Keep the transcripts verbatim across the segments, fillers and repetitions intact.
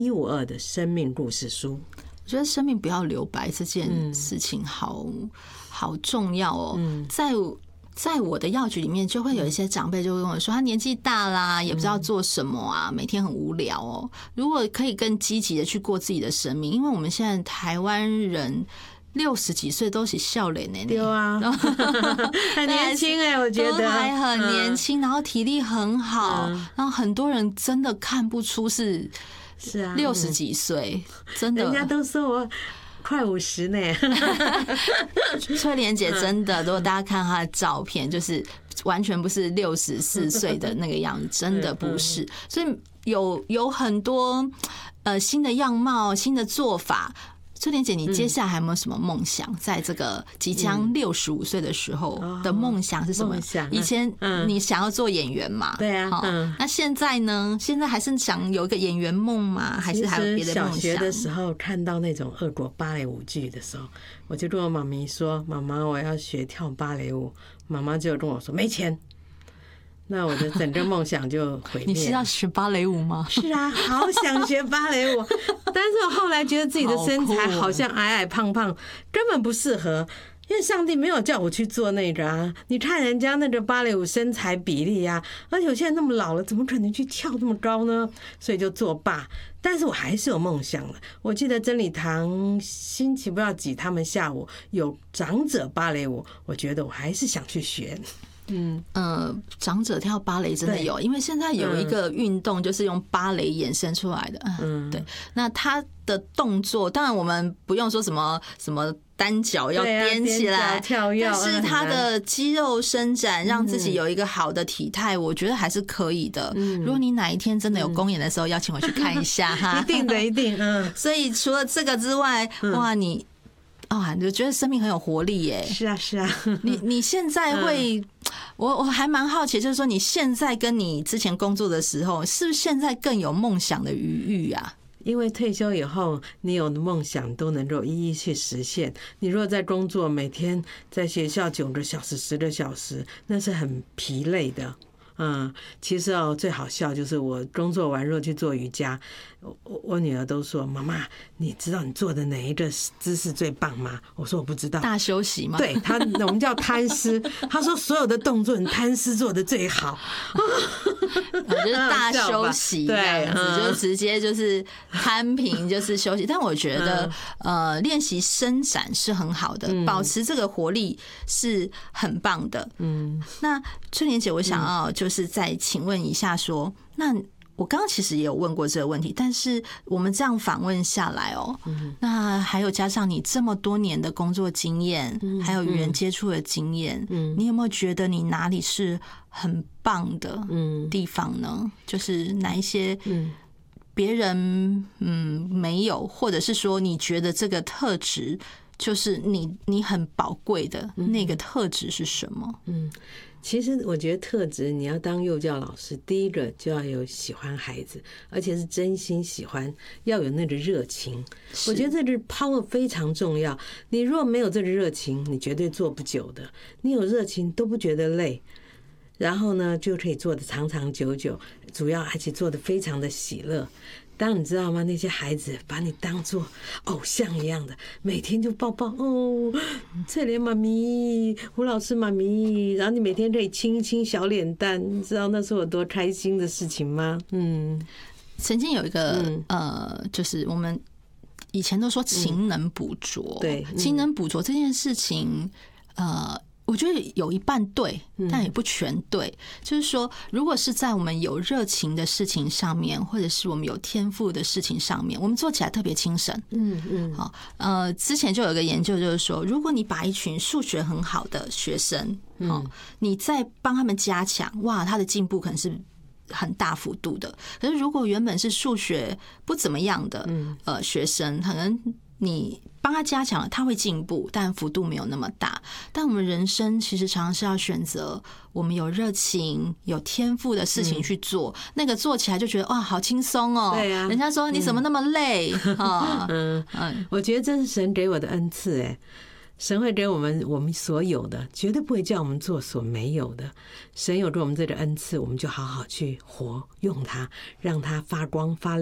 一五二的生命故事书。 我觉得生命不要留白这件事情好、嗯、好重要哦。嗯、在在我的药局里面，就会有一些长辈就会跟我说，他年纪大啦，也不知道做什么啊，每天很无聊哦。如果可以更积极的去过自己的生命，因为我们现在台湾人六十几岁都是笑脸呢， 对啊，很年轻哎、欸，我觉得都还很年轻，然后体力很好，嗯、然后很多人真的看不出是是啊六十几岁，真的， 人家都说我快五十呢。 翠莲姐真的，如果大家看她的照片，就是完全不是六十四岁的那个样子，真的不是。所以有有很多呃新的样貌、新的做法。翠莲姐，你接下来还有没有什么梦想？在这个即将六十五岁的时候的梦想是什么？以前你想要做演员嘛？ 对啊。 那现在呢？现在还是想有一个演员梦吗？还是还有别的梦想？ 小学的时候看到那种俄国芭蕾舞剧的时候，我就跟我妈咪说：“妈妈，我要学跳芭蕾舞。”妈妈就跟我说：“没钱。”那我的整个梦想就毁灭。 你是要学芭蕾舞吗？ 是啊，好想学芭蕾舞，但是我后来觉得自己的身材好像矮矮胖胖，根本不适合。因为上帝没有叫我去做那个啊！你看人家那个芭蕾舞身材比例啊，而且我现在那么老了，怎么可能去跳那么高呢？所以就作罢。但是我还是有梦想的。我记得真理堂星期不知道几，他们下午有长者芭蕾舞，我觉得我还是想去学。 嗯呃，长者跳芭蕾真的有，因为现在有一个运动就是用芭蕾衍生出来的。嗯，对。那他的动作，当然我们不用说什么什么单脚要踮起来， 跳跃， 但是他的肌肉伸展，让自己有一个好的体态，我觉得还是可以的。如果你哪一天真的有公演的时候，邀请我去看一下哈， 一定的，一定。嗯。 所以除了这个之外，哇，你。啊，你就觉得生命很有活力耶！ 是啊，是啊。 你你现在会，嗯、我我还蛮好奇，就是说你现在跟你之前工作的时候，是不是现在更有梦想的余裕啊？ 因为退休以后，你有的梦想都能够一一去实现。你如果在工作，每天在学校九个小时、十个小时，那是很疲累的。嗯，其实哦，最好笑就是我工作完若去做瑜伽，我我女儿都说：“妈妈，你知道你做的哪一个姿势最棒吗？”我说：“我不知道。” 大休息吗？ 对，她我们叫摊尸。她说所有的动作，你摊尸做的最好。 我就是大休息这样子，就直接就是摊平，就是休息。但我觉得，呃，练习伸展是很好的，保持这个活力是很棒的。嗯，那春莲姐，我想要就是再请问一下说，那我刚刚其实也有问过这个问题，但是我们这样访问下来哦，那还有加上你这么多年的工作经验，还有与人接触的经验，你有没有觉得你哪里是很棒的地方呢？就是哪一些别人嗯没有，或者是说你觉得这个特质就是你你很宝贵的那个特质是什么？嗯。 其实我觉得特质，你要当幼教老师，第一个就要有喜欢孩子，而且是真心喜欢，要有那个热情。我觉得这个 power 非常重要。你如果没有这个热情，你绝对做不久的。你有热情都不觉得累，然后呢就可以做得长长久久，主要而且做得非常的喜乐。当你知道吗？那些孩子把你当作偶像一样的，每天就抱抱哦，翠莲妈咪、胡老师妈咪，然后你每天可以亲一亲小脸蛋，你知道那是我多开心的事情吗？嗯， 曾经有一个、嗯、呃，就是我们以前都说勤能补拙， 嗯、对， 勤能补拙这件事情，呃。我觉得有一半对，但也不全对。就是说，如果是在我们有热情的事情上面，或者是我们有天赋的事情上面，我们做起来特别轻省。嗯嗯。好，呃，之前就有一个研究，就是说，如果你把一群数学很好的学生，好，你再帮他们加强，哇，他的进步可能是很大幅度的。可是如果原本是数学不怎么样的呃学生，可能你帮他加强了，他会进步，但幅度没有那么大。但我们人生其实常常是要选择我们有热情、有天赋的事情去做，嗯、那个做起来就觉得哇，好轻松哦。 对啊， 人家说你怎么那么累啊？ 嗯嗯，我觉得这是神给我的恩赐哎。神会给我们我们所有的，绝对不会叫我们做所没有的。神有给我们这个恩赐，我们就好好去活，用它，让它发光发亮。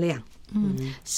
嗯。